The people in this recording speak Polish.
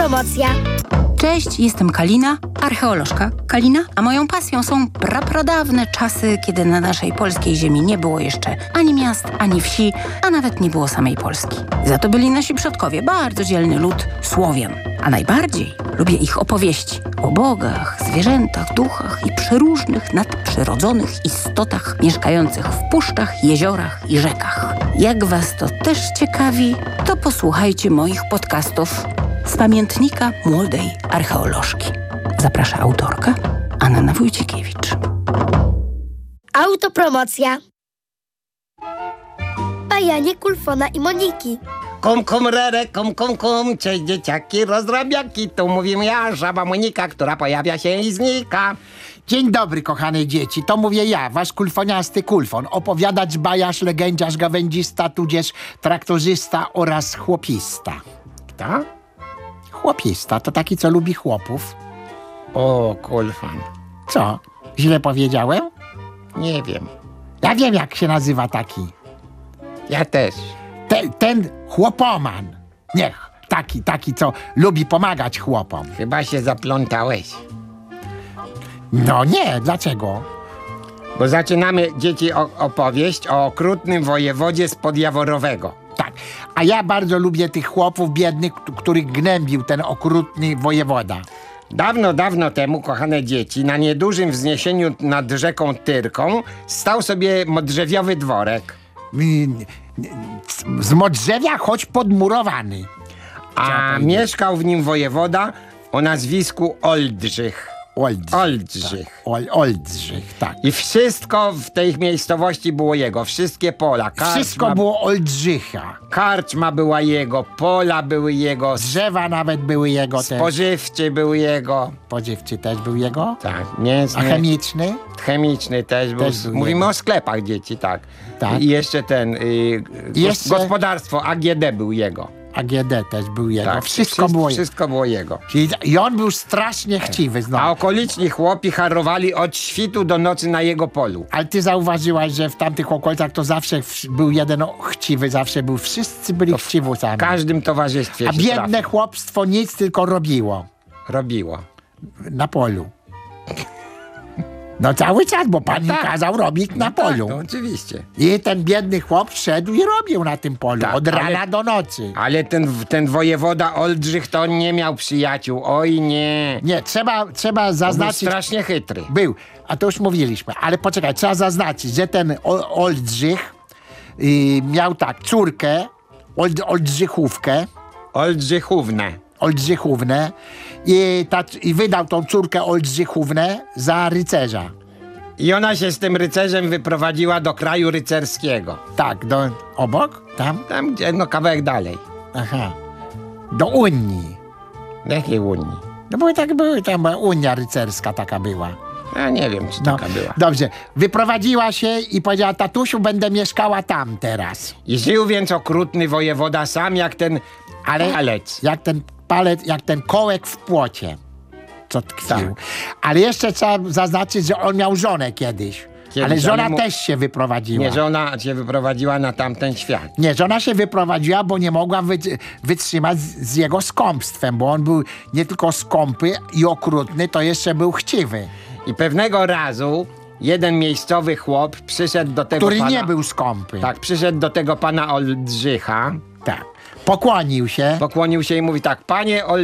Autopromocja. Cześć, jestem Kalina, archeolożka Kalina, a moją pasją są prapradawne czasy, kiedy na naszej polskiej ziemi nie było jeszcze ani miast, ani wsi, a nawet nie było samej Polski. Za to byli nasi przodkowie, bardzo dzielny lud Słowian. A najbardziej lubię ich opowieści o bogach, zwierzętach, duchach i przeróżnych nadprzyrodzonych istotach mieszkających w puszczach, jeziorach i rzekach. Jak was to też ciekawi, to posłuchajcie moich podcastów z pamiętnika młodej archeolożki. Zaprasza autorka Anna Wójcikiewicz. Autopromocja. Bajanie Kulfona i Moniki. Kum, rere, kum, cześć dzieciaki, rozrabiaki, tu mówię ja, żaba Monika, która pojawia się i znika. Dzień dobry, kochane dzieci, to mówię ja, wasz kulfoniasty Kulfon, opowiadacz, bajarz, legędziarz, gawędzista, tudzież traktorzysta oraz chłopista. Kto? Chłopista to taki, co lubi chłopów. O, Kulfon. Co? Źle powiedziałem? Nie wiem. Ja wiem, jak się nazywa taki. Ja też. Ten chłopoman. Niech, taki, co lubi pomagać chłopom. Chyba się zaplątałeś. No nie, dlaczego? Bo zaczynamy, dzieci, opowieść o okrutnym wojewodzie z Podjaworowego. Tak, a ja bardzo lubię tych chłopów biednych, których gnębił ten okrutny wojewoda. Dawno temu, kochane dzieci, na niedużym wzniesieniu nad rzeką Tyrką stał sobie modrzewiowy dworek. Z modrzewia, choć podmurowany. A mieszkał w nim wojewoda o nazwisku Oldrzych. Oldrzych. Oldrzych, tak. I wszystko w tej miejscowości było jego, wszystkie pola. Wszystko było Oldrzycha. Karczma była jego, pola były jego, Drzewa nawet były jego też. spożywczy był jego. Spożywczy też był jego? Tak, mięsny. A chemiczny? Chemiczny też był. Też był Mówimy jego. o sklepach, dzieci, tak. Tak. I jeszcze ten, Jeszcze- gospodarstwo AGD był jego. AGD też był jego. Tak, Wszystko było jego. Wszystko było jego. I on był strasznie chciwy A znowu. okoliczni chłopi harowali od świtu do nocy na jego polu. Ale ty zauważyłaś, że w tamtych okolicach to zawsze był jeden chciwy, zawsze był. Wszyscy byli chciwusami. W każdym towarzystwie A się biedne chłopstwo nic tylko robiło robiło. na polu. No cały czas, bo pan im kazał robić na polu. Tak, no oczywiście. I ten biedny chłop szedł i robił na tym polu, Tak, od rana ale- do nocy. Ale ten wojewoda Oldrzych to on nie miał przyjaciół. Oj nie. Nie, trzeba Był zaznaczyć... strasznie chytry. Był, a to już mówiliśmy, ale poczekaj, trzeba zaznaczyć, że ten Oldrzych miał tak, córkę, Oldrzychówkę, Oldrzychównę i wydał tą córkę Oldrzychównę za rycerza. I ona się z tym rycerzem wyprowadziła do kraju rycerskiego. Tak, obok? Tam? Tam gdzie, no kawałek dalej. Aha. Do Unii. Jakiej Unii? No bo tak były, tam Unia rycerska taka była. Ja nie wiem, czy No, taka była. dobrze. Wyprowadziła się i powiedziała, tatusiu, będę mieszkała tam teraz. I żył więc okrutny wojewoda sam jak ten palec. Jak ten kołek w płocie, co tkwił. Tak. Ale jeszcze trzeba zaznaczyć, że on miał żonę kiedyś. Ale żona też się wyprowadziła. Nie, że ona się wyprowadziła na tamten świat. Nie, żona się wyprowadziła, bo nie mogła wytrzymać z jego skąpstwem, bo on był nie tylko skąpy i okrutny, to jeszcze był chciwy. I pewnego razu jeden miejscowy chłop przyszedł do tego Który pana... nie był skąpy. Tak, przyszedł do tego pana Oldrzycha, Tak. Pokłonił się. pokłonił się i mówi tak: panie